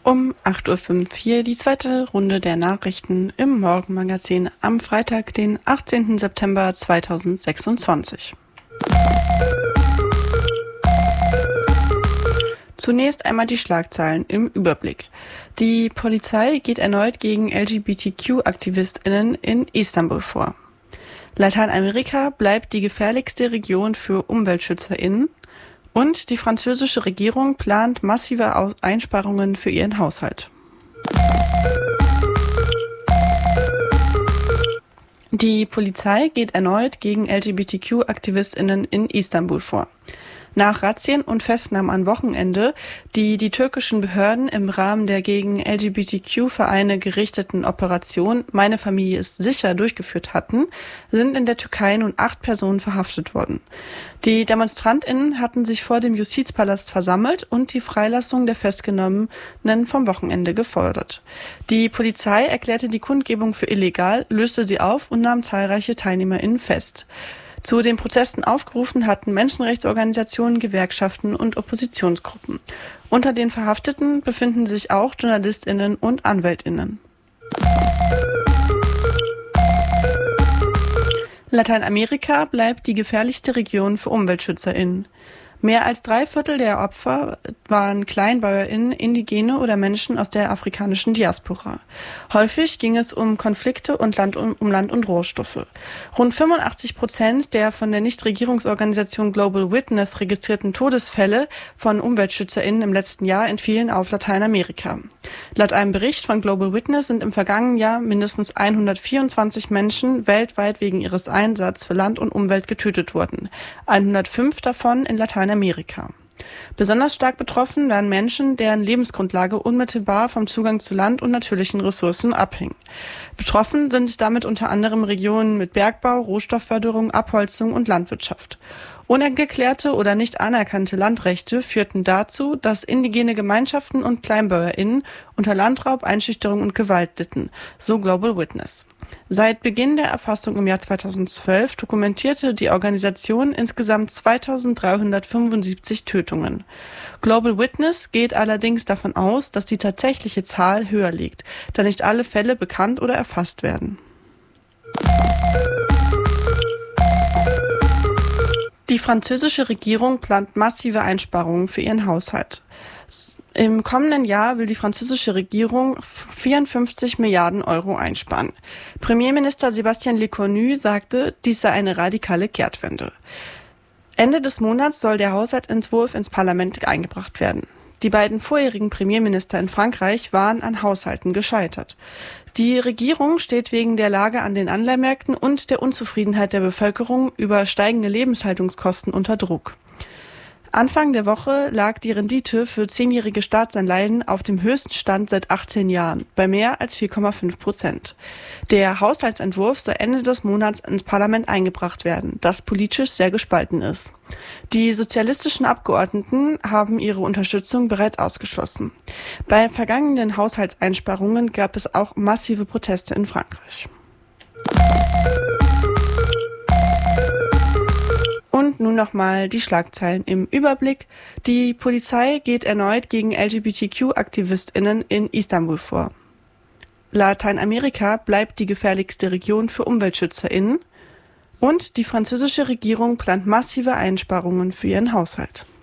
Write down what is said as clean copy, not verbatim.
Um 8.05 Uhr hier die zweite Runde der Nachrichten im Morgenmagazin am Freitag, den 18. September 2026. Zunächst einmal die Schlagzeilen im Überblick. Die Polizei geht erneut gegen LGBTQ-AktivistInnen in Istanbul vor. Lateinamerika bleibt die gefährlichste Region für UmweltschützerInnen. Und die französische Regierung plant massive Einsparungen für ihren Haushalt. Die Polizei geht erneut gegen LGBTQ-AktivistInnen in Istanbul vor. Nach Razzien und Festnahmen am Wochenende, die die türkischen Behörden im Rahmen der gegen LGBTQ-Vereine gerichteten Operation Meine Familie ist sicher durchgeführt hatten, sind in der Türkei nun 8 Personen verhaftet worden. Die DemonstrantInnen hatten sich vor dem Justizpalast versammelt und die Freilassung der Festgenommenen vom Wochenende gefordert. Die Polizei erklärte die Kundgebung für illegal, löste sie auf und nahm zahlreiche TeilnehmerInnen fest. Zu den Protesten aufgerufen hatten Menschenrechtsorganisationen, Gewerkschaften und Oppositionsgruppen. Unter den Verhafteten befinden sich auch JournalistInnen und AnwältInnen. Lateinamerika bleibt die gefährlichste Region für UmweltschützerInnen. Mehr als 3/4 der Opfer waren KleinbäuerInnen, Indigene oder Menschen aus der afrikanischen Diaspora. Häufig ging es um Konflikte und um Land- und Rohstoffe. Rund 85% der von der Nichtregierungsorganisation Global Witness registrierten Todesfälle von UmweltschützerInnen im letzten Jahr entfielen auf Lateinamerika. Laut einem Bericht von Global Witness sind im vergangenen Jahr mindestens 124 Menschen weltweit wegen ihres Einsatzes für Land und Umwelt getötet worden. 105 davon in Lateinamerika. Besonders stark betroffen werden Menschen, deren Lebensgrundlage unmittelbar vom Zugang zu Land und natürlichen Ressourcen abhängt. Betroffen sind damit unter anderem Regionen mit Bergbau, Rohstoffförderung, Abholzung und Landwirtschaft. Ungeklärte oder nicht anerkannte Landrechte führten dazu, dass indigene Gemeinschaften und KleinbäuerInnen unter Landraub, Einschüchterung und Gewalt litten, so Global Witness. Seit Beginn der Erfassung im Jahr 2012 dokumentierte die Organisation insgesamt 2375 Tötungen. Global Witness geht allerdings davon aus, dass die tatsächliche Zahl höher liegt, da nicht alle Fälle bekannt oder erfasst werden. Die französische Regierung plant massive Einsparungen für ihren Haushalt. Im kommenden Jahr will die französische Regierung 54 Milliarden Euro einsparen. Premierminister Sébastien Lecornu sagte, dies sei eine radikale Kehrtwende. Ende des Monats soll der Haushaltsentwurf ins Parlament eingebracht werden. Die beiden vorherigen Premierminister in Frankreich waren an Haushalten gescheitert. Die Regierung steht wegen der Lage an den Anleihmärkten und der Unzufriedenheit der Bevölkerung über steigende Lebenshaltungskosten unter Druck. Anfang der Woche lag die Rendite für 10-jährige Staatsanleihen auf dem höchsten Stand seit 18 Jahren, bei mehr als 4,5%. Der Haushaltsentwurf soll Ende des Monats ins Parlament eingebracht werden, das politisch sehr gespalten ist. Die sozialistischen Abgeordneten haben ihre Unterstützung bereits ausgeschlossen. Bei vergangenen Haushaltseinsparungen gab es auch massive Proteste in Frankreich. Und nun nochmal die Schlagzeilen im Überblick. Die Polizei geht erneut gegen LGBTQ-AktivistInnen in Istanbul vor. Lateinamerika bleibt die gefährlichste Region für UmweltschützerInnen. Und die französische Regierung plant massive Einsparungen für ihren Haushalt.